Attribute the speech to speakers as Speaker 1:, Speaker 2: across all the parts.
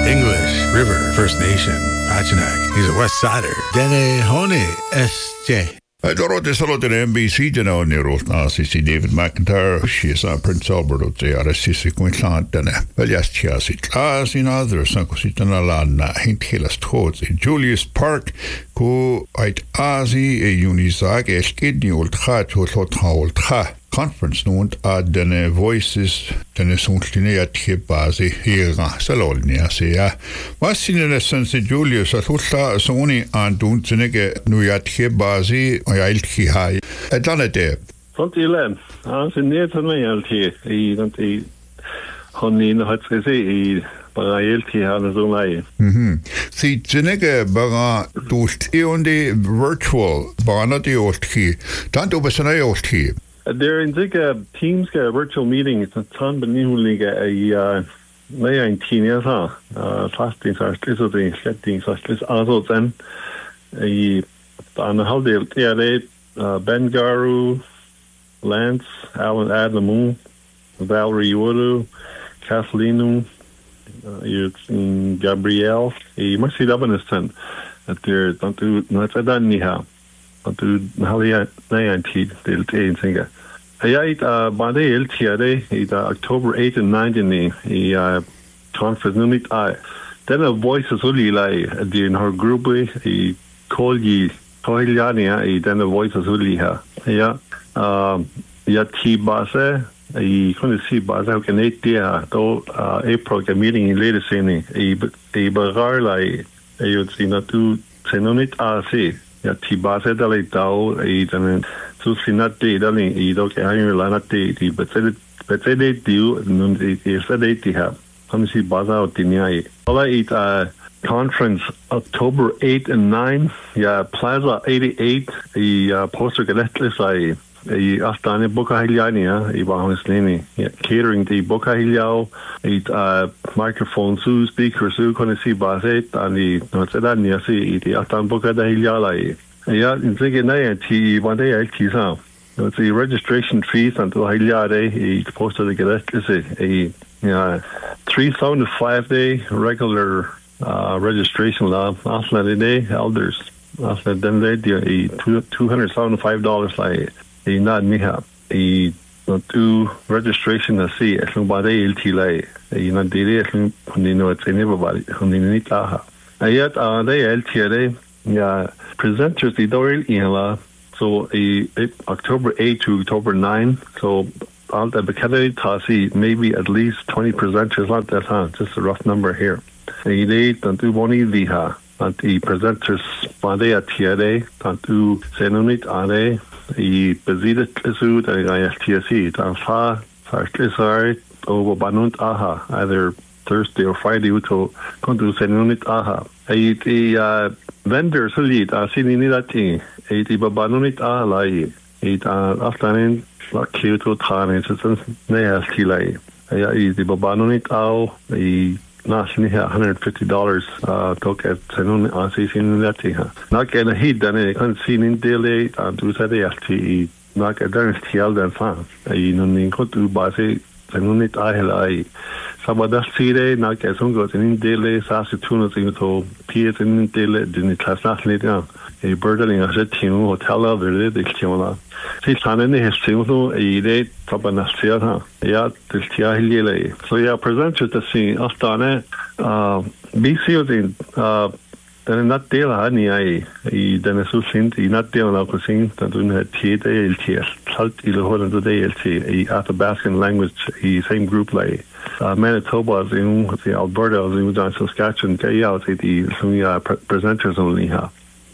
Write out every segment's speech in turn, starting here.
Speaker 1: English, River, First Nation, Achanak. He's a West Sider. Dene Hone S.J.
Speaker 2: Dorothy Solotin NBC General Neros Nasi David McIntyre, she is Prince Albert of the RSC Queensland, well, yes, Chiasi class in other Sankositana Lana, Hintilas Toads in Julius Park, who I'd Asi a Unizag, a kidney old hat, who thought how old ha. Conference noont den voices den suntlini at Bazi here Salolnia sea. Was in the sense Julius at Hulla Sony and Dunzinege Nuyat Bazi or Ilki High. A donate.
Speaker 3: Something as in near to me, he don't eat honey in the hot city, but I has only.
Speaker 2: See, Zinege Baga dust only virtual, Bana the old key. Don't oversana old key.
Speaker 3: There in Teams virtual meeting. It's a ton of new league. A 19 years fasting are still the setting such as also then on how they Ben Garu, Lance, Alan Adamu, Valerie Wodu, Kathleen, Gabrielle. Must see Dublinistan that they're don't do not a done anyhow. Do Halia 19 singer. Bade LTRA, October 8 and 9 in conference unit. Then a voice is only like in her group, he called ye Koiliania, then a voice is only her. T Base, he couldn't see Base, how can 8 year, though April, a meeting in later scene, a bagar like a you'd see not to Senonit RC. T Base Dali Tao, and Susinat Dali, Edo Kayan Lanate, but said they do, they said they have. Come see Baza or Dinai. All I eat conference October 8 and 9, Plaza 88, poster Galetless, Astana Bokahiliania, Ibahaslini, catering the Bokahiliao, microphone, speaker, Konesi Baset, and the Notsedania, the Astan Bokahiliala. In Ziganay, one day I tease out. It's the registration fees until Hiliade, he posted the Galetless, a 3,500 day regular registration law, Aslan day, elders, Aslan then they $275 like. Not me have a do registration to see as long as they LT not did it when it's everybody when they need to yet they LT presenters the door in so October 8 to October 9 so all the candidate maybe at least 20 presenters not that just a rough number here they don't do one the presenters Monday at TRA don't do Senonit are I besiedelt Sud IFTSE Tanfa Farklisar over Banunt Aha either Thursday or Friday to Kondu Senunit Aha. The vendors who lead are seen in that thing. Babanunit Aha Lai. Afternoon like Kyoto Tan is Nayas Tilai. The Babanunit Ao the National $150 talk at Senun RCC in that thing. Not get a hit than a unseen in daily and to say FT, not a dance TL than fans. You know, go to Basi, Senunit ILI. Sabada Sire, not get some goes in daily, Saskatoon, to Piet in daily, didn't it class not later. A burdening as a team hotel over the Kimola. She's on any history, a day, Tabanastia, the Tia. So, presented the scene of Dana, BC, then not deal, honey, I, then a succinct, not deal of the scene, that don't have TLTS, Salt, Ilhoran today, LT, a Athabascan language, same group like Manitoba, the Alberta, the Saskatchewan, the presenters only have.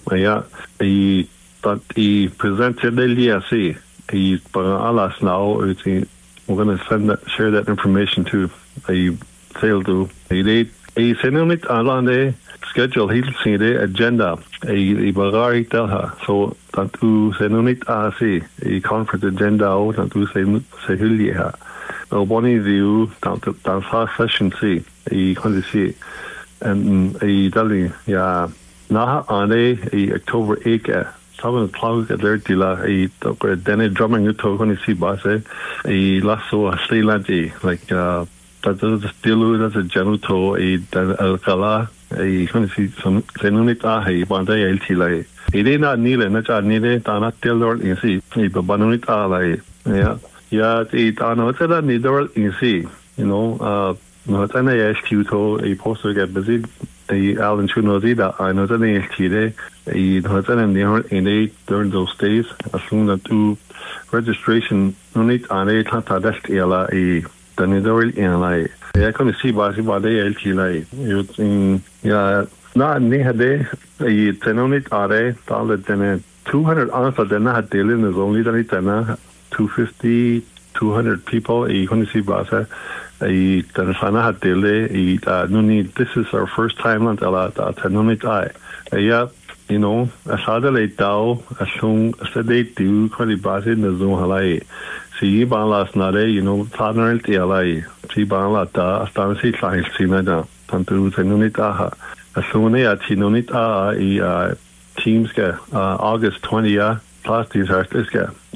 Speaker 3: But he presented the LDSC. He's alas now. We're going to share that information to a sale to a Senate on the schedule. He'll see the agenda. A Bagari Telha. So, Tantu Senate AC, a conference agenda out and to say Hilia. One of you down fast session C, a country and a Dali, Naha Ane, a October 8. 7:00 at their dealer, a Denny drumming you told when you see Basse, a lasso, a Sri Lanka, like dat is still dat is januto alkala kon si senunit he banda elti ide na nile na cha nile tana telor insi banunit lai ya tana tela nidor insi no tana tuto poster get busy Alan Chunozi that I know that they tana near in during those days as soon as to registration unit on a tata dest ela the nidor in lai I can see basi bade elti lai you not nihade tenonit are tal 200 answer then had dealing is only that 250 200 people can see basa tanfana had dele this is our first time on ala tenonit yeah you know asada dao asung asade do quite basi na zo halai si balas nare you know partner LTLI si balata astan si client sinada tantu tenonit Asune at Tinonita teams August 20 plus these artists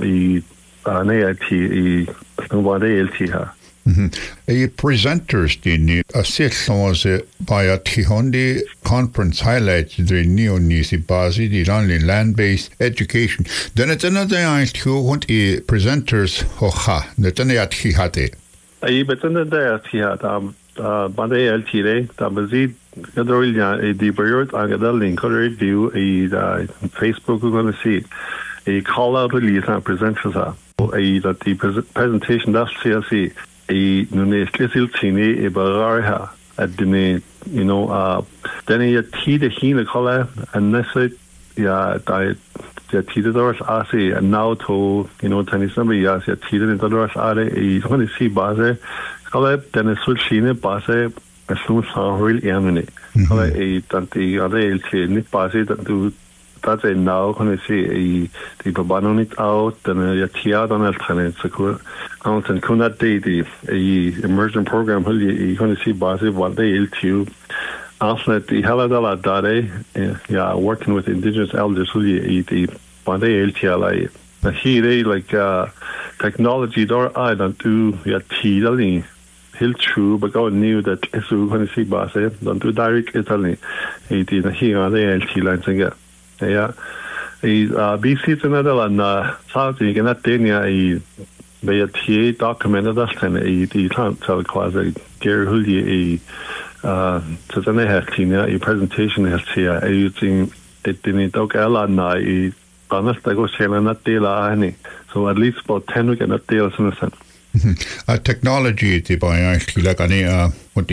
Speaker 2: A presenters in a session by a Tihondi conference highlights the neonisi basi the only land-based education. Then it's another a presenters hoha that an at hihate.
Speaker 3: I bet another hihata Bade LTD Tabazid Gadorilia the period I got a link or view Facebook we're gonna see a call out release and presenters that the presentation that's CLC Nunes Tini a Barara at the you know then a tea the hina color and this the Tidors Asi and now to you know Tennis number yes a Tidors are a gonna see base color then a switchine base as soon as real enemy color a tanti other nit base that do that's a now gonna see the banonit out then a tia on alternate secure content kunat the immersion program you gonna see base what they LTU after the Haladala Dade working with indigenous elders who the Bande LTLI he like technology door I don't do Tidali Hill true but God knew that it's gonna see base don't do direct Italy he did here on the LT lines again BC another and South you cannot Dania by a TA documented us and the can't tell quasi Gary Hully so then I have a presentation has here using it didn't talk a lot now honest I go selling that deal so at least about 10 we can not deal in a sense
Speaker 2: technology the by actually like any